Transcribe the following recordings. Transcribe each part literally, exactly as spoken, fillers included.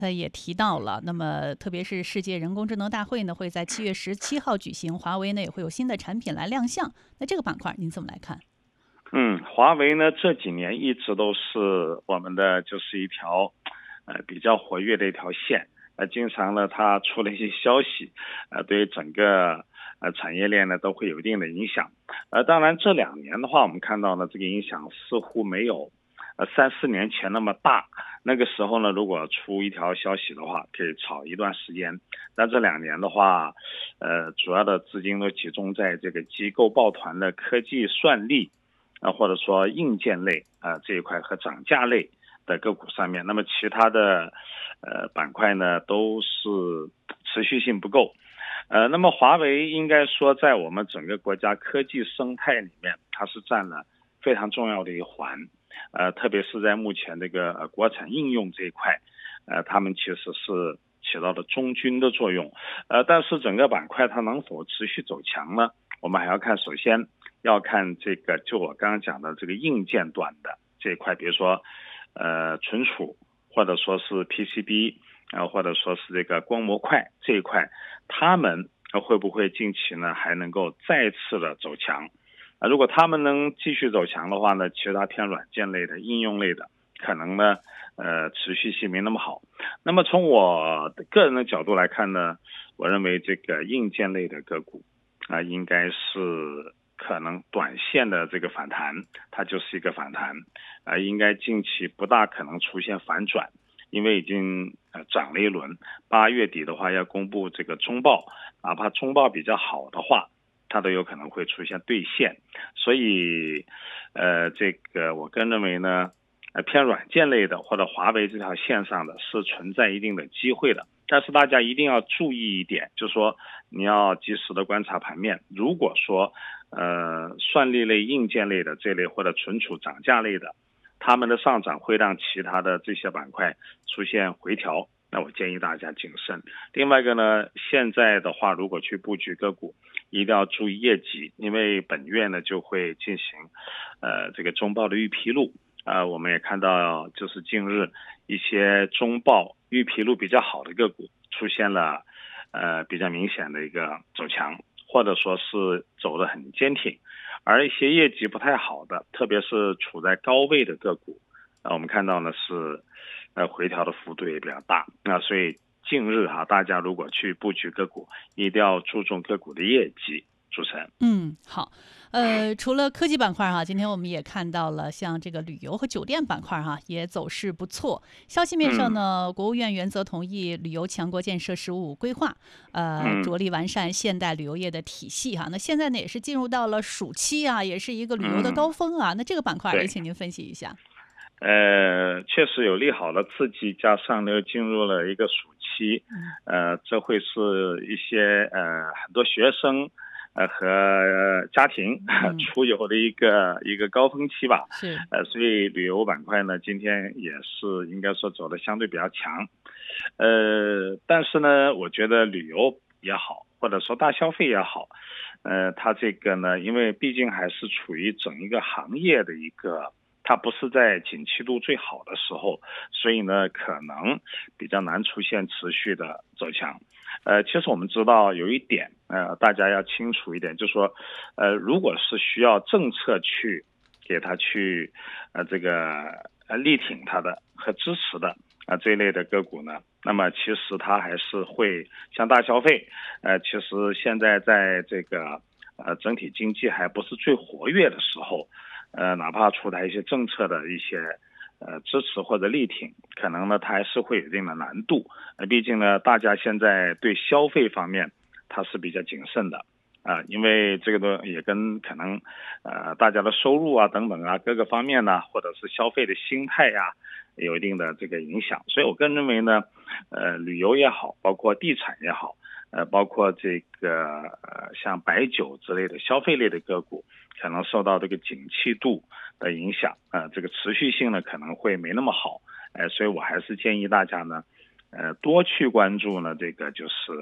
他也提到了，那么特别是世界人工智能大会呢，会在七月十七号举行，华为呢也会有新的产品来亮相。那这个板块您怎么来看？ 嗯，华为呢这几年一直都是我们的就是一条呃比较活跃的一条线，呃，经常呢它出了一些消息，呃，对整个呃产业链呢都会有一定的影响。呃，当然这两年的话，我们看到呢这个影响似乎没有呃三四年前那么大。那个时候呢，如果出一条消息的话，可以炒一段时间。但这两年的话，呃，主要的资金都集中在这个机构抱团的科技算力啊、呃，或者说硬件类啊、呃、这一块和涨价类的个股上面。那么其他的呃板块呢，都是持续性不够。呃，那么华为应该说在我们整个国家科技生态里面，它是占了非常重要的一环。呃，特别是在目前这个、呃、国产应用这一块，呃，他们其实是起到了中军的作用。呃，但是整个板块它能否持续走强呢？我们还要看，首先要看这个，就我刚刚讲的这个硬件端的这一块，比如说呃存储，或者说是 P C B 啊、呃，或者说是这个光模块这一块，他们会不会近期呢还能够再次的走强？啊，如果他们能继续走强的话呢，其他偏软件类的、应用类的，可能呢，呃，持续性没那么好。那么从我个人的角度来看呢，我认为这个硬件类的个股啊、呃，应该是可能短线的这个反弹，它就是一个反弹，啊、呃，应该近期不大可能出现反转，因为已经呃涨了一轮。八月底的话要公布这个中报，哪怕中报比较好的话，它都有可能会出现兑现。所以呃这个我个人认为呢，呃偏软件类的或者华为这条线上的是存在一定的机会的。但是大家一定要注意一点，就是说你要及时的观察盘面。如果说呃算力类、硬件类的这类或者存储涨价类的，他们的上涨会让其他的这些板块出现回调，那我建议大家谨慎。另外一个呢，现在的话如果去布局个股，一定要注意业绩，因为本月呢就会进行呃这个中报的预披露啊、呃，我们也看到就是近日一些中报预披露比较好的个股出现了呃比较明显的一个走强，或者说是走得很坚挺。而一些业绩不太好的，特别是处在高位的个股，呃，我们看到呢是呃回调的幅度也比较大。那所以近日哈，大家如果去布局个股，一定要注重个股的业绩。主持人， 嗯，好，呃，除了科技板块哈，今天我们也看到了像这个旅游和酒店板块哈，也走势不错。消息面上嗯呢，国务院原则同意旅游强国建设“十五五”规划，呃， 嗯着力完善现代旅游业的体系哈。那现在呢，也是进入到了暑期啊，也是一个旅游的高嗯， 峰啊。那这个板块也对， 请您分析一下。 呃，确实有利好的刺激，加上呢又进入了一个暑期， 嗯呃，这会是一些呃很多学生呃和家庭嗯， 出游的一个一个高峰期吧。 是， 呃，所以旅游板块呢今天也是应该说走的相对比较强。呃，但是呢，我觉得旅游也好，或者说大消费也好，呃，它这个呢，因为毕竟还是处于整一个行业的一个。它不是在景气度最好的时候，所以呢，可能比较难出现持续的走强。呃，其实我们知道有一点，呃，大家要清楚一点，就是说，呃，如果是需要政策去给它去，呃，这个呃力挺它的和支持的啊、呃、这一类的个股呢，那么其实它还是会像大消费，呃，其实现在在这个呃整体经济还不是最活跃的时候。呃，哪怕出台一些政策的一些呃支持或者力挺，可能呢它还是会有一定的难度。呃，毕竟呢，大家现在对消费方面它是比较谨慎的啊、呃，因为这个呢也跟可能呃大家的收入啊等等啊各个方面呢，或者是消费的心态呀、啊，有一定的这个影响。所以我个人认为呢，呃，旅游也好，包括地产也好。呃，包括这个呃，像白酒之类的消费类的个股，可能受到这个景气度的影响，呃，这个持续性呢可能会没那么好，呃，所以我还是建议大家呢，呃，多去关注呢这个就是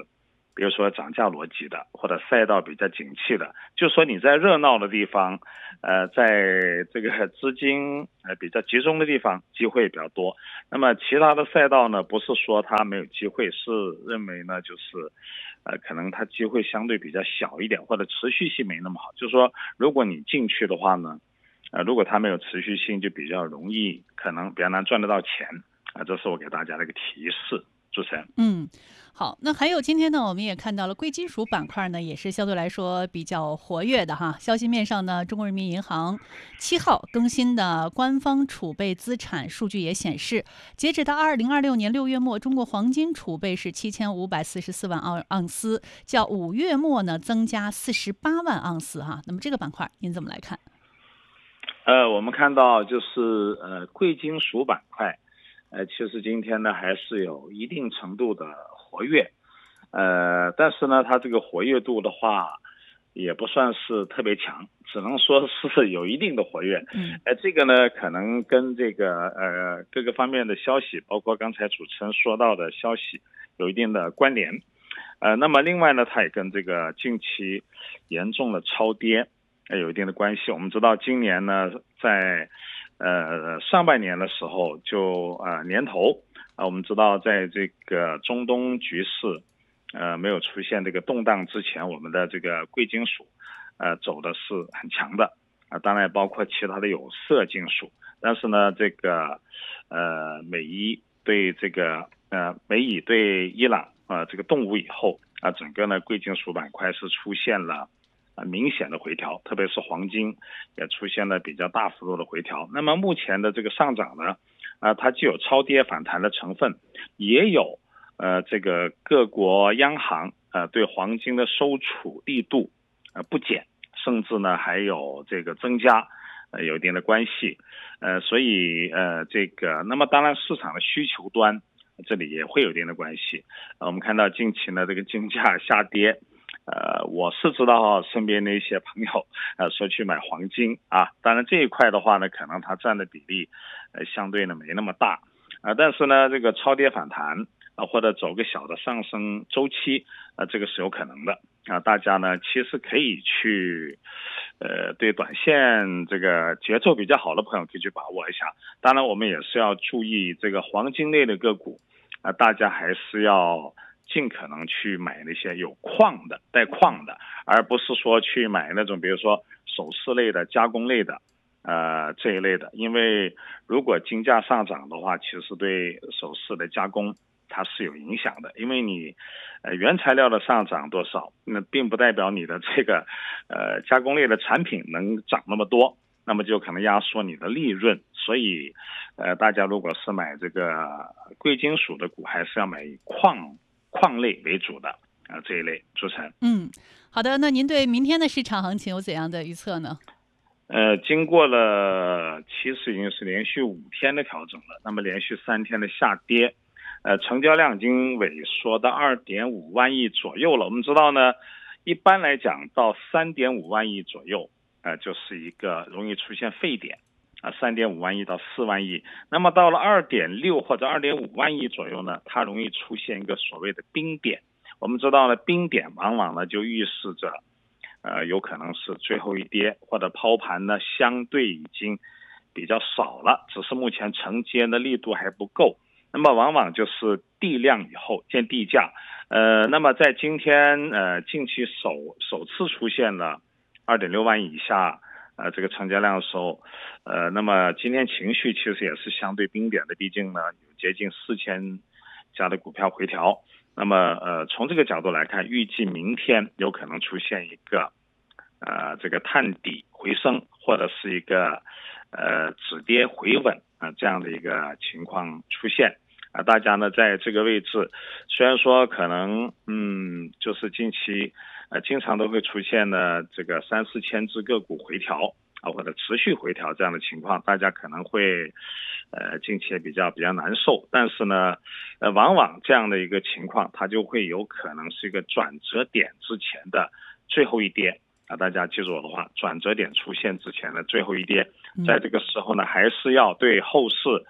比如说涨价逻辑的，或者赛道比较景气的，就说你在热闹的地方，呃，在这个资金呃比较集中的地方，机会比较多。那么其他的赛道呢，不是说它没有机会，是认为呢，就是呃，可能它机会相对比较小一点，或者持续性没那么好。就是说，如果你进去的话呢，呃，如果它没有持续性，就比较容易，可能比较难赚得到钱啊、呃。这是我给大家的一个提示。主持人， 嗯，好，那还有今天呢，我们也看到了贵金属板块呢，也是相对来说比较活跃的哈。消息面上呢，中国人民银行七号更新的官方储备资产数据也显示，截止到二零二六年六月末，中国黄金储备是七千五百四十四万盎盎司，较五月末呢增加四十八万盎司哈。那么这个板块您怎么来看？ 呃，我们看到就是呃贵金属板块。呃，其实今天呢还是有一定程度的活跃，呃，但是呢，它这个活跃度的话，也不算是特别强，只能说是有一定的活跃。 嗯， 呃，这个呢，可能跟这个呃各个方面的消息，包括刚才主持人说到的消息，有一定的关联。呃，那么另外呢，它也跟这个近期严重的超跌，呃，有一定的关系。我们知道今年呢，在呃，上半年的时候就呃年头啊、呃，我们知道在这个中东局势呃没有出现这个动荡之前，我们的这个贵金属呃走的是很强的啊、呃，当然也包括其他的有色金属，但是呢，这个呃美伊对这个呃美以对伊朗啊、呃、这个动武以后啊、呃，整个呢贵金属板块是出现了明显的回调，特别是黄金也出现了比较大幅度的回调。那么目前的这个上涨呢，啊、呃，它既有超跌反弹的成分，也有呃这个各国央行呃对黄金的收储力度呃不减，甚至呢还有这个增加，呃有一定的关系。呃，所以呃这个，那么当然市场的需求端这里也会有一定的关系。呃、我们看到近期呢这个金价下跌。呃，我是知道身边的一些朋友，呃，说去买黄金啊，当然这一块的话呢，可能它占的比例，呃，相对呢没那么大，啊、呃，但是呢，这个超跌反弹啊、呃，或者走个小的上升周期，啊、呃，这个是有可能的啊、呃，大家呢其实可以去，呃，对短线这个节奏比较好的朋友可以去把握一下，当然我们也是要注意这个黄金类的个股，啊、呃，大家还是要尽可能去买那些有矿的、带矿的，而不是说去买那种比如说首饰类的、加工类的，呃这一类的。因为如果金价上涨的话，其实对首饰的加工它是有影响的，因为你呃原材料的上涨多少，那并不代表你的这个呃加工类的产品能涨那么多，那么就可能压缩你的利润。所以呃大家如果是买这个贵金属的股，还是要买矿。矿类为主的啊、呃、这一类。主持人， 嗯，好的，那您对明天的市场行情有怎样的预测呢？ 呃，经过了其实已经是连续五天的调整了，那么连续三天的下跌，呃，成交量已经萎缩到二点五万亿左右了。我们知道呢，一般来讲到三点五万亿左右，呃，就是一个容易出现沸点。啊，三点五万亿到四万亿，那么到了二点六或者二点五万亿左右呢，它容易出现一个所谓的冰点。我们知道呢，冰点往往呢就预示着，呃，有可能是最后一跌，或者抛盘呢相对已经比较少了，只是目前承接的力度还不够。那么往往就是地量以后见地价，呃，那么在今天呃近期首首次出现了二点六万亿以下。呃，这个成交量的时候，呃，那么今天情绪其实也是相对冰点的，毕竟呢有接近四千家的股票回调。那么呃，从这个角度来看，预计明天有可能出现一个呃这个探底回升，或者是一个呃止跌回稳啊、呃、这样的一个情况出现啊、呃。大家呢在这个位置，虽然说可能嗯就是近期。呃，经常都会出现呢这个三四千只个股回调啊，或者持续回调这样的情况，大家可能会呃近期也比较比较难受。但是呢，呃，往往这样的一个情况，它就会有可能是一个转折点之前的最后一跌啊。大家记住我的话，转折点出现之前的最后一跌，在这个时候呢，还是要对后市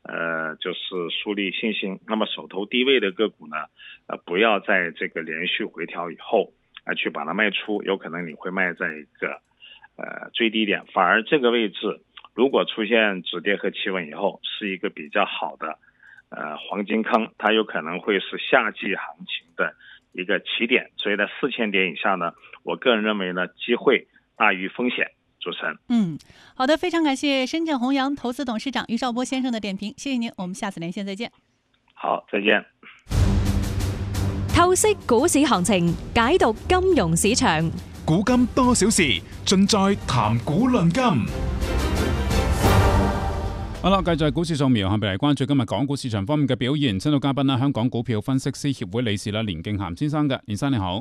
呃，就是树立信心。那么手头低位的个股呢，呃，不要在这个连续回调以后啊、呃、去把它卖出，有可能你会卖在一个呃最低点，反而这个位置如果出现止跌和企稳以后，是一个比较好的呃黄金坑，它有可能会是夏季行情的一个起点。所以在四千点以下呢，我个人认为呢，机会大于风险。主持人， 嗯，好的，非常感謝深圳弘陽投資董事長于少波先生的點評，謝謝您，我們下次連線再見。 好，再見。 透析股市行情，解讀金融市場， 古今多少事，盡在談股論金。好啦，繼續係股市掃描，下邊嚟關注今日港股市場方面嘅表現。請到嘉賓啦，香港股票分析師協會理事啦，連敬涵先生嘅，連生你好。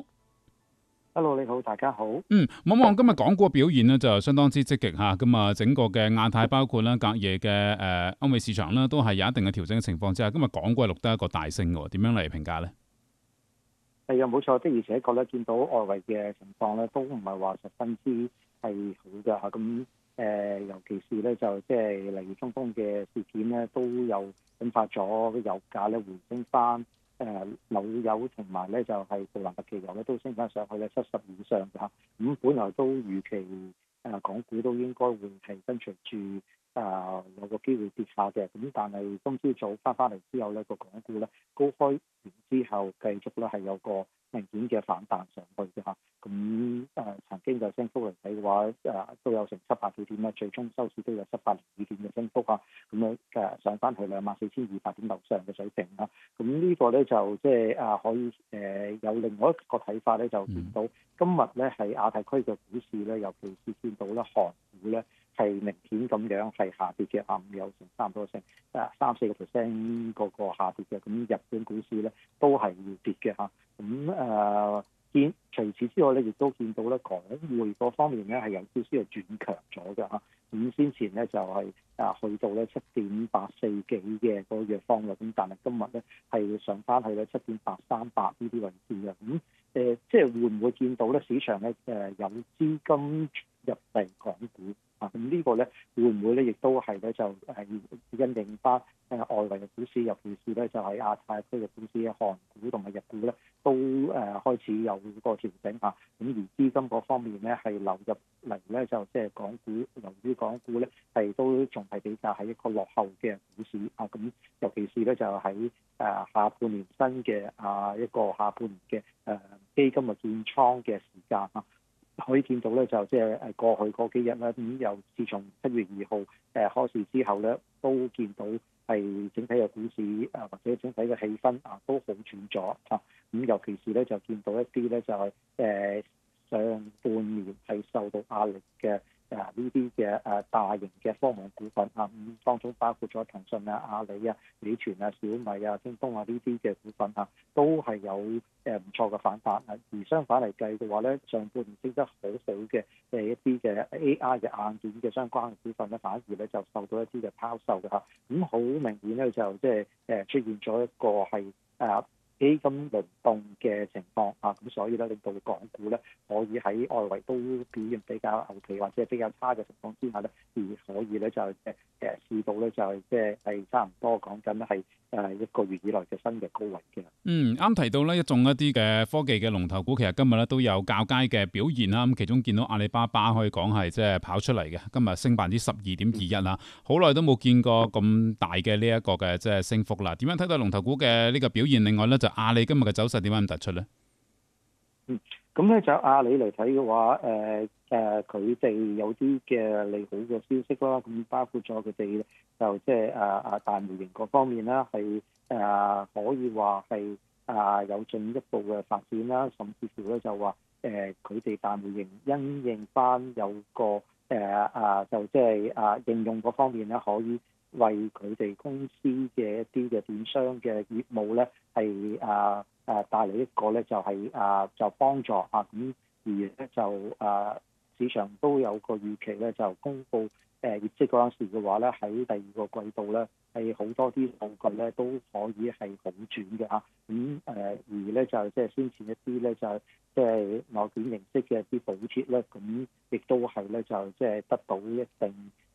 Hello， 你好，大家好。 嗯，望望今日港股嘅表現呢，就相當之積極嚇。咁啊，整個嘅亞太包括啦隔夜嘅誒歐美市場啦，都係有一定嘅調整嘅情況之下，今日港股係錄得一個大升嘅，點樣嚟評價呢？ 係啊，冇錯，的而且確咧，見到外圍嘅情況咧，都唔係話十分之係好嘅嚇。咁誒、呃，尤其是咧就即係例如中東嘅事件咧，都有引發咗油價咧回升翻。誒紐油同埋咧就係布蘭特期油咧都升翻上去咧七十以上嘅嚇，咁本來都預期誒港股都應該會係跟隨住誒有個機會跌下嘅，咁但係今朝早翻翻嚟之後咧個港股咧高開完之後繼續咧係有個明顯嘅反彈上去嘅嚇，咁誒、呃、曾經就升幅嚟睇嘅話誒、呃、都有成七百幾點啦，最終收市都有七百零二點嘅升幅啊，咁樣誒上翻去兩萬四千二百點樓上嘅水平啦，咁呢個咧就即係啊可以誒、呃、有另外一個睇法咧，就見到今日咧係亞太區嘅股市咧，尤其是見到咧韓股咧係明顯咁樣係下跌嘅，下午有成差唔多成誒三四個 percent 嗰個下跌嘅，咁日本股市咧都係要跌嘅嚇，咁誒見除此之外咧，亦都見到咧港匯嗰方面咧係有少少係轉強咗嘅嚇，咁先前咧就係、是、啊去到咧七點八四幾嘅嗰個弱方嘅，咁但係今日咧係上翻去咧七點八三八呢啲位置嘅，咁誒、呃、即係會唔會見到咧市場咧誒有資金入嚟港股啊？咁呢個咧會唔會咧亦都係咧就係因應翻誒外圍嘅股市，尤其是咧就係亞太區嘅股市、韓股同埋日股咧都誒開始有個調整嚇，咁而資金嗰方面咧係流入嚟咧就即係港股，由於港股咧係都仲係比較係一個落後嘅股市啊，咁尤其是咧就喺誒下半年新嘅啊一個下半年嘅誒基金嘅建倉嘅時間啊。可以見到咧，就即係誒過去嗰幾日咧，咁由自從七月二號誒開市之後咧，都見到係整體嘅股市誒或者整體嘅氣氛啊都好轉咗嚇。咁尤其是咧就見到一啲咧就係誒上半年係受到壓力嘅誒呢啲嘅誒大型嘅科網股份啊，咁當中包括咗騰訊啊、阿里啊、美團啊、小米啊、京東啊呢啲嘅股份啊，都係有誒唔錯嘅反彈啊。而相反嚟計嘅話咧，上半年升得好好嘅誒一啲嘅 A I 嘅硬件嘅相關嘅股份咧，反而咧就受到一啲嘅拋售嘅嚇。咁好明顯咧就即係誒出現咗一個係誒基金輪動嘅情況啊，咁所以咧令到港股咧可以喺外圍都表現比較牛皮或者比較差嘅情況之下咧，而可以咧就誒誒試到咧就係即係係差唔多講緊係誒一個月以來嘅新嘅高位嘅。 嗯，啱提到呢一眾一啲嘅科技嘅龍頭股，其實今日咧都有較佳嘅表現啦。咁其中見到阿里巴巴可以講係即係跑出嚟嘅，今日升百分之十二點二一啦，好耐都冇見過咁大嘅呢一個嘅即係升幅啦。點樣睇到龍頭股嘅呢個表現？另外咧就阿里今日嘅走勢點解咁突出咧？ 嗯，咁咧就阿里嚟睇嘅話，誒誒佢哋有啲嘅利好嘅消息啦，咁包括咗佢哋就即係誒誒大模型各方面啦，係誒、呃、可以話係誒有進一步嘅發展啦，甚至乎咧就話誒佢哋大模型因應翻有個誒誒、呃、就即係誒應用嗰方面咧，可以為佢哋公司嘅一啲嘅電商嘅業務咧係誒誒帶嚟一個咧就係、是、誒、呃、就幫助啊，咁而咧就誒、呃、市場都有個預期咧就公布誒、呃、業績嗰陣時嘅話咧，喺第二個季度咧係好多啲數據咧都可以係好轉嘅嚇，咁、啊、誒、呃、而咧就即係先前一啲咧就即係內卷形式嘅一啲補貼咧，咁亦都係咧就即係得到一定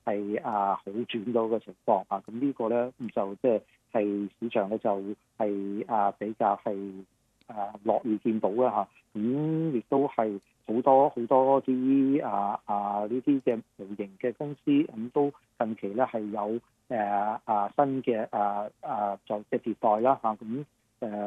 係啊好轉到嘅情況啊，咁呢個咧咁就即係係市場咧就係啊比較係啊樂意見到啦嚇，咁亦都係好多好多啲啊啊呢啲嘅模型嘅公司咁都近期咧係有誒啊新嘅啊啊就嘅迭代啦嚇，咁